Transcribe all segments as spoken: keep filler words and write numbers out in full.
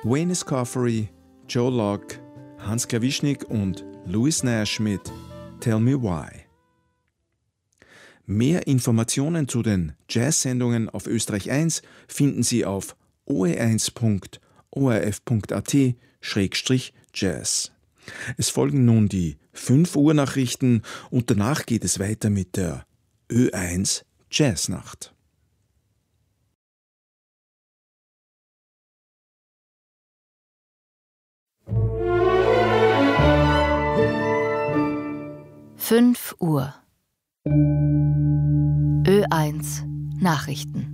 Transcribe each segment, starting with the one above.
Wayne Escoffery, Joe Locke, Hans Klawischnik und Louis Nash mit Tell Me Why. Mehr Informationen zu den Jazz-Sendungen auf Österreich eins finden Sie auf o e eins punkt o r f punkt a t slash jazz. Es folgen nun die fünf Uhr Nachrichten und danach geht es weiter mit der Ö eins Jazznacht. fünf Uhr. Ö eins Nachrichten.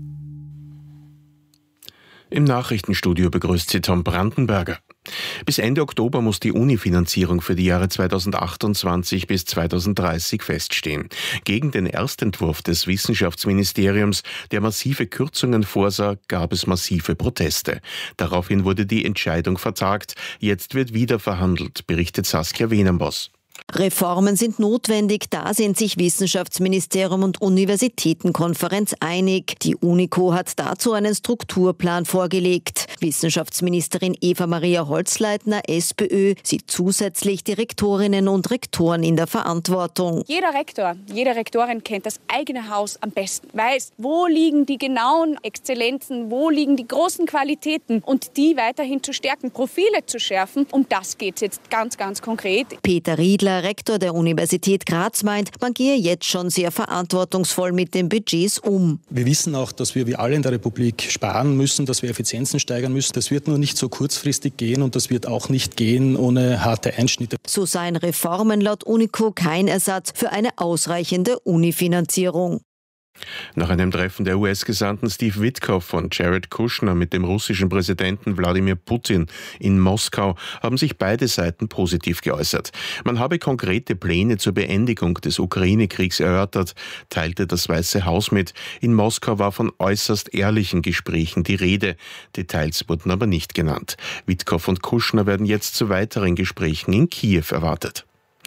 Im Nachrichtenstudio begrüßt Sie Tom Brandenberger. Bis Ende Oktober muss die Uni-Finanzierung für die Jahre zweitausendachtundzwanzig bis zweitausenddreißig feststehen. Gegen den Erstentwurf des Wissenschaftsministeriums, der massive Kürzungen vorsah, gab es massive Proteste. Daraufhin wurde die Entscheidung vertagt. Jetzt wird wieder verhandelt, berichtet Saskia Wenenboss. Reformen sind notwendig, da sind sich Wissenschaftsministerium und Universitätenkonferenz einig. Die UNICO hat dazu einen Strukturplan vorgelegt. Wissenschaftsministerin Eva-Maria Holzleitner, SPÖ, sieht zusätzlich die Rektorinnen und Rektoren in der Verantwortung. Jeder Rektor, jede Rektorin kennt das eigene Haus am besten, weiß, wo liegen die genauen Exzellenzen, wo liegen die großen Qualitäten und die weiterhin zu stärken, Profile zu schärfen. Um das geht es jetzt ganz, ganz konkret. Peter Riedler, Rektor der Universität Graz, meint, man gehe jetzt schon sehr verantwortungsvoll mit den Budgets um. Wir wissen auch, dass wir wie alle in der Republik sparen müssen, dass wir Effizienzen steigern müssen. Das wird nur nicht so kurzfristig gehen und das wird auch nicht gehen ohne harte Einschnitte. So seien Reformen laut UNICO kein Ersatz für eine ausreichende Unifinanzierung. Nach einem Treffen der U S-Gesandten Steve Witkoff und Jared Kushner mit dem russischen Präsidenten Wladimir Putin in Moskau haben sich beide Seiten positiv geäußert. Man habe konkrete Pläne zur Beendigung des Ukraine-Kriegs erörtert, teilte das Weiße Haus mit. In Moskau war von äußerst ehrlichen Gesprächen die Rede. Details wurden aber nicht genannt. Witkoff und Kushner werden jetzt zu weiteren Gesprächen in Kiew erwartet.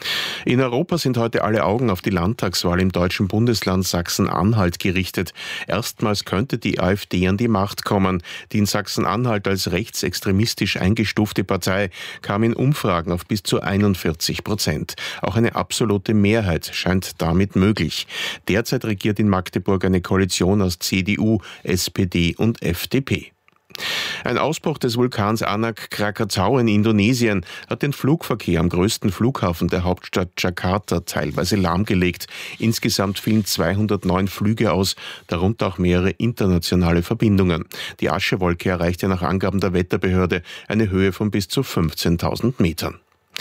In Europa sind heute alle Augen auf die Landtagswahl im deutschen Bundesland Sachsen-Anhalt gerichtet. Erstmals könnte die AfD an die Macht kommen. Die in Sachsen-Anhalt als rechtsextremistisch eingestufte Partei kam in Umfragen auf bis zu einundvierzig Prozent. Auch eine absolute Mehrheit scheint damit möglich. Derzeit regiert in Magdeburg eine Koalition aus C D U, S P D und F D P. Ein Ausbruch des Vulkans Anak Krakatau in Indonesien hat den Flugverkehr am größten Flughafen der Hauptstadt Jakarta teilweise lahmgelegt. Insgesamt fielen zweihundertneun Flüge aus, darunter auch mehrere internationale Verbindungen. Die Aschewolke erreichte nach Angaben der Wetterbehörde eine Höhe von bis zu fünfzehntausend Metern.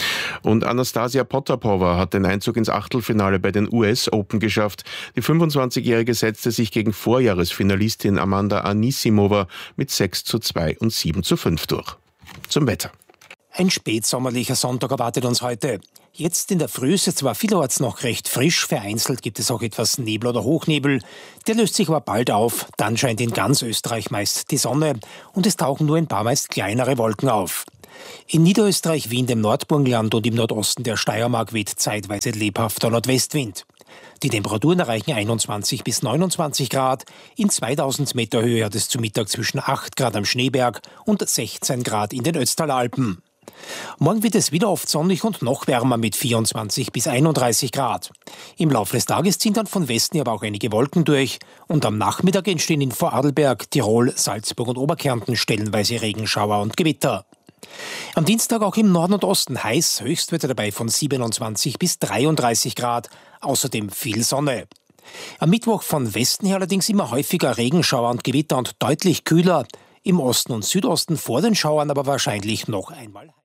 Und Anastasia Potapova hat den Einzug ins Achtelfinale bei den U S Open geschafft. Die fünfundzwanzigjährige setzte sich gegen Vorjahresfinalistin Amanda Anisimova mit sechs zu zwei und sieben zu fünf durch. Zum Wetter. Ein spätsommerlicher Sonntag erwartet uns heute. Jetzt in der Früh ist es zwar vielerorts noch recht frisch, vereinzelt gibt es auch etwas Nebel oder Hochnebel. Der löst sich aber bald auf, dann scheint in ganz Österreich meist die Sonne und es tauchen nur ein paar meist kleinere Wolken auf. In Niederösterreich wie in dem Nordburgenland und im Nordosten der Steiermark weht zeitweise lebhafter Nordwestwind. Die Temperaturen erreichen einundzwanzig bis neunundzwanzig Grad. In zweitausend Meter Höhe hat es zu Mittag zwischen acht Grad am Schneeberg und sechzehn Grad in den Ötztalalpen. Morgen wird es wieder oft sonnig und noch wärmer mit vierundzwanzig bis einunddreißig Grad. Im Laufe des Tages ziehen dann von Westen aber auch einige Wolken durch und am Nachmittag entstehen in Vorarlberg, Tirol, Salzburg und Oberkärnten stellenweise Regenschauer und Gewitter. Am Dienstag auch im Norden und Osten heiß, Höchstwerte dabei von siebenundzwanzig bis dreiunddreißig Grad, außerdem viel Sonne. Am Mittwoch von Westen her allerdings immer häufiger Regenschauer und Gewitter und deutlich kühler, im Osten und Südosten vor den Schauern aber wahrscheinlich noch einmal.